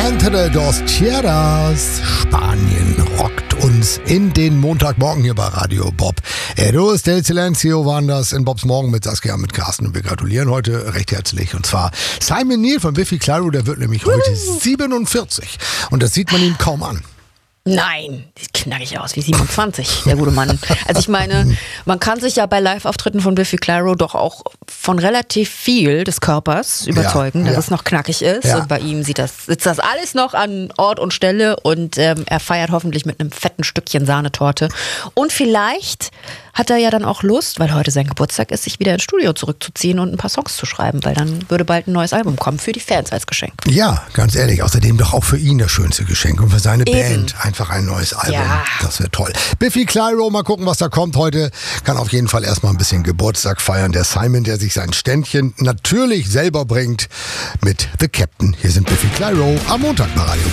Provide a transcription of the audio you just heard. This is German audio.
Entre dos Tierras. Spanien rockt uns in den Montagmorgen hier bei Radio Bob. Eros del Silencio waren das in Bobs Morgen mit Saskia, mit Carsten. Und wir gratulieren heute recht herzlich. Und zwar Simon Neil von Biffy Clyro, der wird nämlich heute 47. Und das sieht man ihm kaum an. Nein, sieht knackig aus wie 27, der gute Mann. Also ich meine, man kann sich ja bei Live-Auftritten von Biffy Clyro doch auch von relativ viel des Körpers überzeugen, dass es noch knackig ist. Ja. Und bei ihm sitzt das alles noch an Ort und Stelle und er feiert hoffentlich mit einem fetten Stückchen Sahnetorte. Und vielleicht hat er ja dann auch Lust, weil heute sein Geburtstag ist, sich wieder ins Studio zurückzuziehen und ein paar Songs zu schreiben, weil dann würde bald ein neues Album kommen für die Fans als Geschenk. Ja, ganz ehrlich. Außerdem doch auch für ihn das schönste Geschenk und für seine Band einfach ein neues Album. Ja. Das wäre toll. Biffy Clyro, mal gucken, was da kommt heute. Kann auf jeden Fall erstmal ein bisschen Geburtstag feiern. Der Simon, der sich sein Ständchen natürlich selber bringt mit The Captain. Hier sind Biffy Clyro am Montag bei Radio